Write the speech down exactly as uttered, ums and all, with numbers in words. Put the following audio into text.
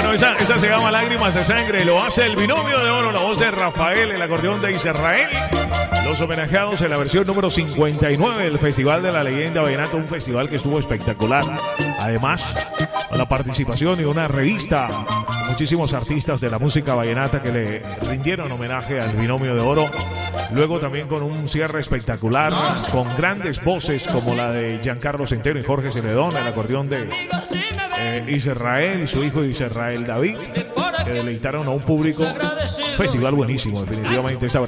Bueno, esa, esa se llama Lágrimas de Sangre. Lo hace el binomio de oro, la voz de Rafael, el acordeón de Israel. Los homenajeados en la versión número cincuenta y nueve del Festival de la Leyenda Vallenato, un festival que estuvo espectacular. Además, con la participación de una revista, muchísimos artistas de la música vallenata que le rindieron homenaje al binomio de oro. Luego también con un cierre espectacular, con grandes voces como la de Giancarlo Centeno y Jorge Celedón, el acordeón de eh, Israel y su hijo Israel David, que deleitaron a un público. Festival buenísimo, definitivamente. Esa